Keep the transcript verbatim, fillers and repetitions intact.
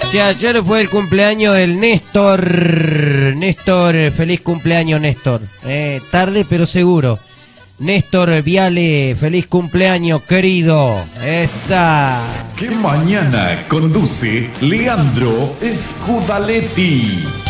Che, ayer fue el cumpleaños del Néstor. Néstor, feliz cumpleaños, Néstor. Eh, tarde, pero seguro. Néstor Viale, feliz cumpleaños, querido. Esa. Que mañana conduce Leandro Scudaletti.